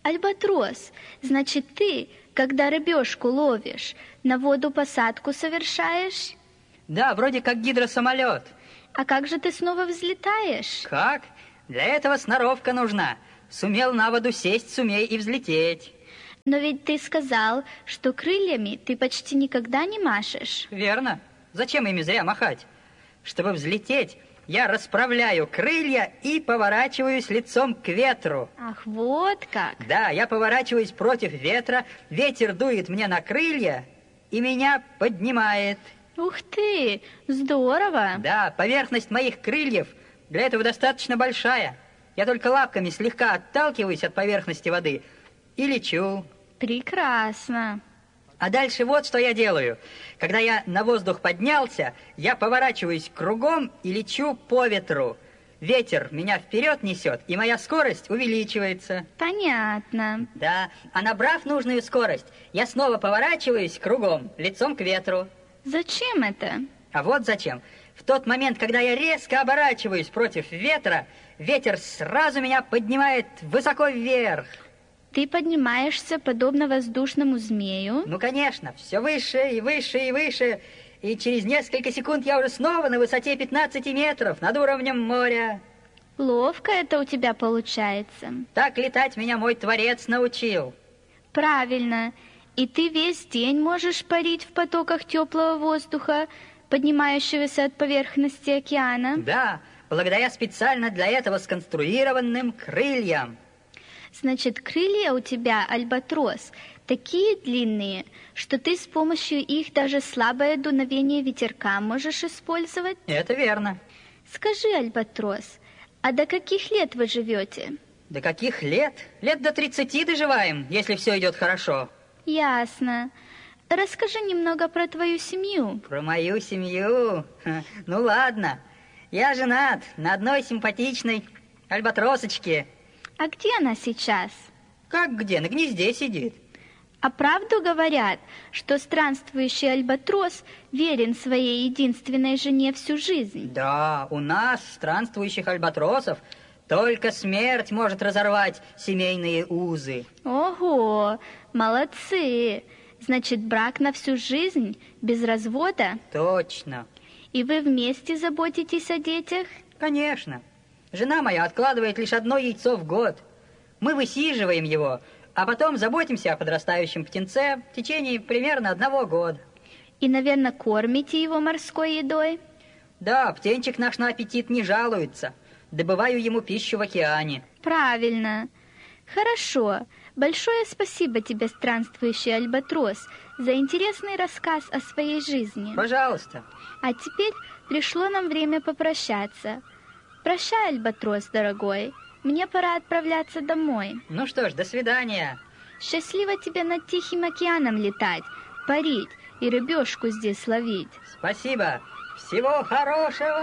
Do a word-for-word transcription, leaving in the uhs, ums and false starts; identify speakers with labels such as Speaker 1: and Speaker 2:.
Speaker 1: Альбатрос, значит, ты, когда рыбешку ловишь, на воду посадку совершаешь?
Speaker 2: Да, вроде как гидросамолет.
Speaker 1: А как же ты снова взлетаешь?
Speaker 2: Как? Для этого сноровка нужна. Сумел на воду сесть, сумей и взлететь.
Speaker 1: Но ведь ты сказал, что крыльями ты почти никогда не машешь.
Speaker 2: Верно. Зачем ими зря махать? Чтобы взлететь, я расправляю крылья и поворачиваюсь лицом к ветру.
Speaker 1: Ах, вот как.
Speaker 2: Да, я поворачиваюсь против ветра, ветер дует мне на крылья и меня поднимает.
Speaker 1: Ух ты, здорово.
Speaker 2: Да, поверхность моих крыльев для этого достаточно большая. Я только лапками слегка отталкиваюсь от поверхности воды и лечу.
Speaker 1: Прекрасно.
Speaker 2: А дальше вот что я делаю. Когда я на воздух поднялся, я поворачиваюсь кругом и лечу по ветру. Ветер меня вперед несет, и моя скорость увеличивается.
Speaker 1: Понятно.
Speaker 2: Да, а набрав нужную скорость, я снова поворачиваюсь кругом, лицом к ветру.
Speaker 1: Зачем это?
Speaker 2: А вот зачем. В тот момент, когда я резко оборачиваюсь против ветра, ветер сразу меня поднимает высоко вверх.
Speaker 1: Ты поднимаешься подобно воздушному змею?
Speaker 2: Ну, конечно, все выше и выше и выше. И через несколько секунд я уже снова на высоте пятнадцати метров над уровнем моря.
Speaker 1: Ловко это у тебя получается.
Speaker 2: Так летать меня мой Творец научил.
Speaker 1: Правильно. И ты весь день можешь парить в потоках теплого воздуха, поднимающегося от поверхности океана?
Speaker 2: Да, благодаря специально для этого сконструированным крыльям.
Speaker 1: Значит, крылья у тебя, альбатрос, такие длинные, что ты с помощью их даже слабое дуновение ветерка можешь использовать?
Speaker 2: Это верно.
Speaker 1: Скажи, альбатрос, а до каких лет вы живете?
Speaker 2: До каких лет? Лет до тридцати доживаем, если все идет хорошо.
Speaker 1: Ясно. Расскажи немного про твою семью.
Speaker 2: Про мою семью? Ну ладно. Я женат на одной симпатичной альбатросочке.
Speaker 1: А где она сейчас?
Speaker 2: Как где? На гнезде сидит.
Speaker 1: А правду говорят, что странствующий альбатрос верен своей единственной жене всю жизнь?
Speaker 2: Да, у нас, странствующих альбатросов, только смерть может разорвать семейные узы.
Speaker 1: Ого, молодцы! Значит, брак на всю жизнь, без развода?
Speaker 2: Точно.
Speaker 1: И вы вместе заботитесь о детях?
Speaker 2: Конечно. Жена моя откладывает лишь одно яйцо в год. Мы высиживаем его, а потом заботимся о подрастающем птенце в течение примерно одного года.
Speaker 1: И, наверное, кормите его морской едой?
Speaker 2: Да, птенчик наш на аппетит не жалуется. Добываю ему пищу в океане.
Speaker 1: Правильно. Хорошо. Большое спасибо тебе, странствующий альбатрос, за интересный рассказ о своей жизни.
Speaker 2: Пожалуйста.
Speaker 1: А теперь пришло нам время попрощаться. Прощай, альбатрос, дорогой. Мне пора отправляться домой.
Speaker 2: Ну что ж, до свидания.
Speaker 1: Счастливо тебе над Тихим океаном летать, парить и рыбешку здесь ловить.
Speaker 2: Спасибо. Всего хорошего.